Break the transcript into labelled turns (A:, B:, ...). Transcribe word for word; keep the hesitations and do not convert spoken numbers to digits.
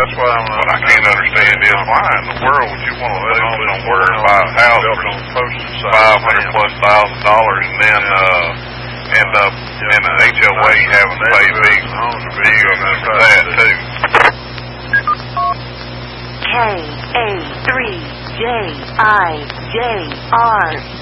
A: that's why I'm.
B: What I can't understand is why in the world would you want to live on somewhere and buy a house for five hundred plus thousand dollars and then uh, end up in an H O A having to pay big bills for that too?
C: K A three J I J R